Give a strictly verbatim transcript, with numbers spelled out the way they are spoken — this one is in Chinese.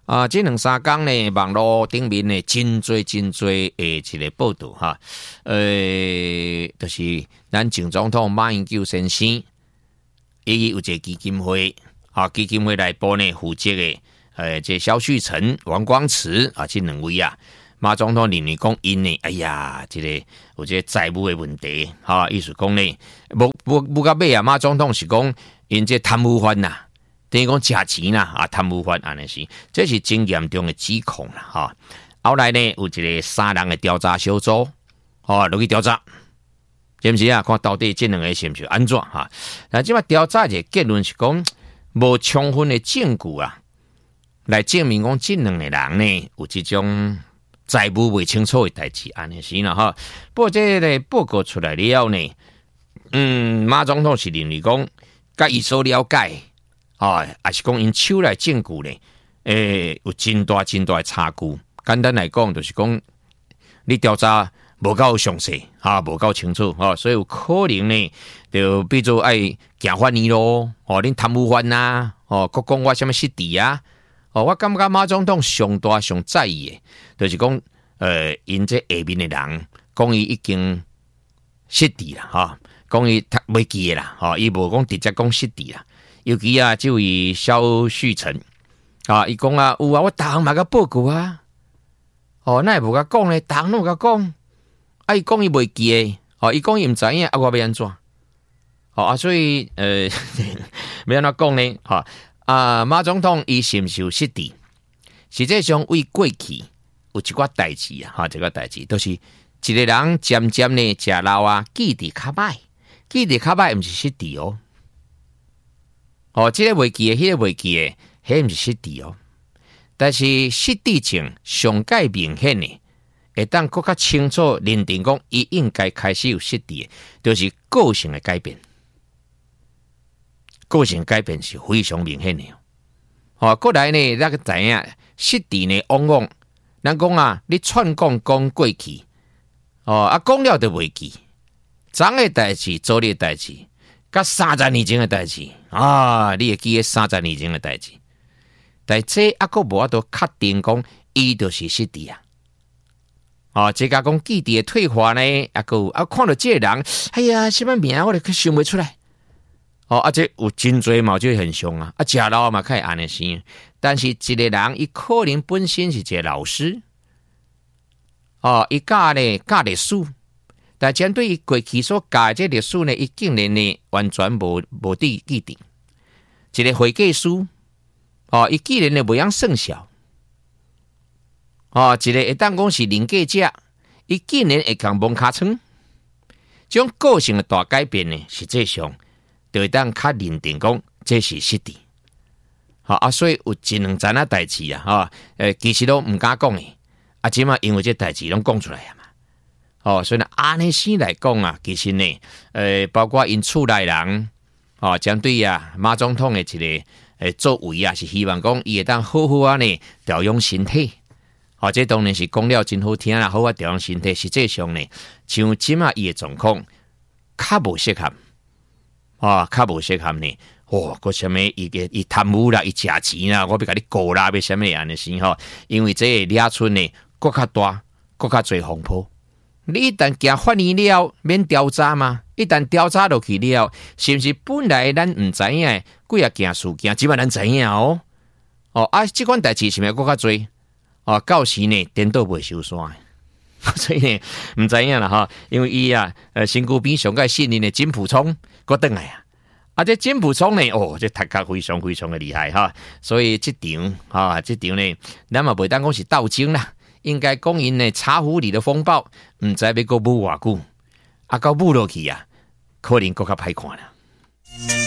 啊，这两三天呢，网络顶面呢，真多真多诶一个报道哈，呃，就是咱前总统马英九先生，伊有一个基金会，啊，基金会内部呢负责的，呃，这萧旭岑、王光慈啊，这两位啊，马总统认为讲因呢，哎呀，这个有这个债务的问题，哈、啊，意思讲呢，无无无到尾啊，马总统是讲因这贪污犯呐。等于讲假钱啦，啊，贪污犯安尼是，这是真严重的指控啦，哈。后来呢，有一个三人的调查小组，哦，落去调查，是不是啊？看到底这两个是不是安怎哈？那即摆调查的结论是讲，无充分的证据啊，来证明讲这两个人呢有这种债务未清楚的代志，安尼是啦哈。不过这个报告出来了呢，嗯，马总统是认为讲，甲伊所了解。啊，也是讲因手内证据呢，诶，有真大真大的差距。简单来讲，就是讲你调查无够详细，啊，无够清楚，哦，所以有可能呢，就比如爱行法院咯，哦，恁贪污犯呐，哦，佮讲我什么失地啊，哦，我感觉马总统上大上在意的，就是讲，呃，因这下面的人讲伊已经失地啦，哈，讲伊袂记的啦，哈，伊无讲直接讲失地啦。尤其啊，这位萧旭岑啊，伊讲啊，有啊，我逐项嘛甲报告啊，哦，那也无甲讲咧，逐项拢甲讲，啊，伊讲伊袂记诶，哦，伊讲伊毋知影，啊，我要安怎？哦啊，所以呃，要安怎讲呢？哈啊，马总统伊是毋是有失地？实际上为过去有一寡代志啊，哈，一个代志都是一个人渐渐呢食老啊，记忆较歹，记忆较歹，毋是失地哦。哦，这个袂记的，迄、那个袂记的，迄毋是失智哦。但是失智症上界明显的，会当更较清楚认定讲，伊应该开始有失智的，就是个性的改变。个性改变是非常明显的哦。过来呢，那个知影失智呢，往往咱讲啊，你串讲讲过去，哦啊，讲了就袂记，昨的代志，昨日代志。甲三十年前的代志啊，你会记得三十年前的代志，但这还佫无法度确定讲，伊就是失智啊。哦，这个讲记忆的退化呢，还佫啊，看到这个人，哎呀，什么名我都想不出来。哦，啊，这有真侪嘛，就很凶啊，啊，食老嘛，可以安尼生。但是一个人，伊可能本身是一个老师，哦，伊教咧教历史。但针对于过去所教这历史呢，伊竟然呢完全无无地记定。一个会计师，哦，伊竟然呢袂晓算数。哦，一个会当讲是邻家者，伊竟然会讲蒙卡床。这种个性的大改变呢，实际上就会当较认定讲这是失智。好、哦、啊，所以有一两件啊代志啊，哈、哦，诶，其实都毋敢讲诶，啊，即嘛因为这代志拢讲出来啊。哦，所以呢，安尼先来讲啊，其实呢，呃，包括因厝内人，哦，针对啊马总统的一个诶作为啊，是希望讲伊会当好好啊呢调养身体。哦，这当然是讲了真好听啦，好啊调养身体。实际上呢，像即马伊的状况，较无适合，啊、哦，较无适合呢。哦，个什么伊个伊贪污啦，伊食钱啦，我要甲你告啦，要什么安尼先吼？因为这个掠出呢，更较大，更较侪风波。你一旦行法院了，免调查嘛？一旦调查落去了，是不是本来咱唔知影的几啊件事件，即摆咱知影哦？哦啊，即款代志是咪更较多？哦，到时呢，颠倒袂收线，所以呢，唔知影啦哈。因为伊啊，呃，身躯边上个信任的金溥聪，搁倒来啊。啊，这金溥聪呢，哦，这读甲非常非常的厉害哈。所以这场啊，这场呢，咱嘛袂当讲是斗争啦。应该讲因的茶壶里的风暴，唔知要搁舞偌久，啊，到舞落去啊，可能搁较歹看啦。